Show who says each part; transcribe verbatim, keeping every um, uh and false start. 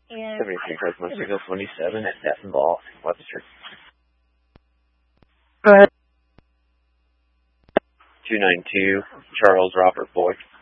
Speaker 1: And
Speaker 2: seventy-three Cosmo Signal twenty-seven at Death and Ball, Webster.
Speaker 3: Go ahead.
Speaker 2: two nine two, Charles Robert Boyd.